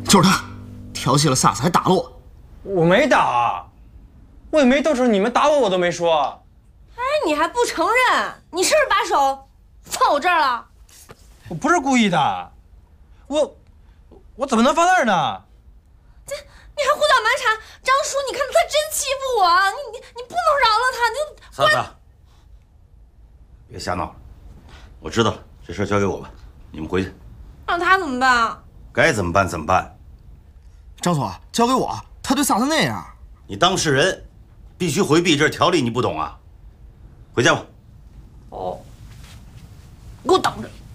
就是他，调戏了萨斯还打了我。 我没打，我也没动手，你们打我我都没说。 哎，你还不承认？你是不是把手放我这儿了？ 我不是故意的，我怎么能放那儿呢？ 你还胡搅蛮缠，张叔，你看他真欺负我，你不能饶了他，你萨萨，别瞎闹了，我知道了，这事交给我吧，你们回去。 让他怎么办啊？ 该怎么办怎么办。 张总，交给我，他对萨斯那样。 你当事人必须回避，这是条例，你不懂啊？回家吧。 哦，给我等着。